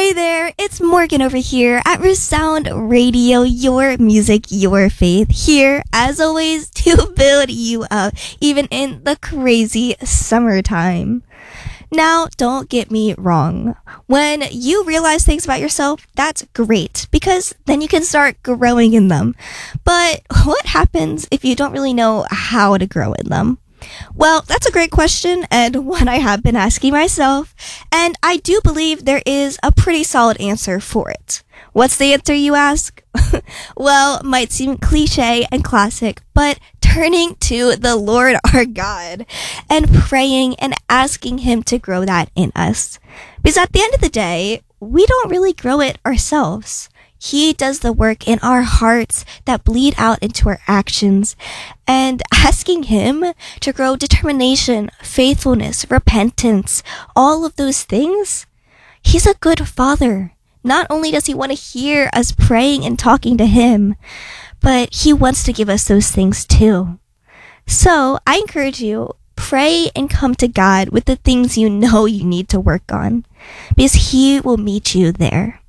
Hey there, it's Morgan over here at Resound Radio, your music, your faith, here as always to build you up, even in the crazy summertime. Now, don't get me wrong. When you realize things about yourself, that's great, because then you can start growing in them. But what happens if you don't really know how to grow in them? Well, that's a great question, and one I have been asking myself, and I do believe there is a pretty solid answer for it. What's the answer, you ask? Well, might seem cliche and classic, but turning to the Lord our God and praying and asking Him to grow that in us. Because at the end of the day, we don't really grow it ourselves. He does the work in our hearts that bleed out into our actions, and asking Him to grow determination, faithfulness, repentance, all of those things. He's a good Father. Not only does He want to hear us praying and talking to Him, but He wants to give us those things too. So I encourage you, pray and come to God with the things you know you need to work on, because He will meet you there.